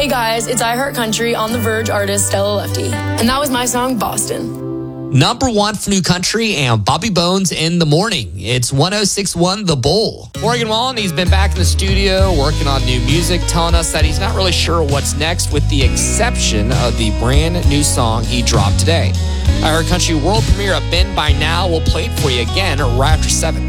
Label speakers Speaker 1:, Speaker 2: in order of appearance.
Speaker 1: Hey guys, it's I Heart Country on The Verge artist Stella Lefty. And that was my song, Boston.
Speaker 2: Number one for New Country and Bobby Bones in the morning. It's 106.1 The Bull. Morgan Wallen, he's been back in the studio working on new music, telling us that he's not really sure what's next with the exception of the brand new song he dropped today. I Heart Country world premiere of Been By Now will play it for you again right after 7.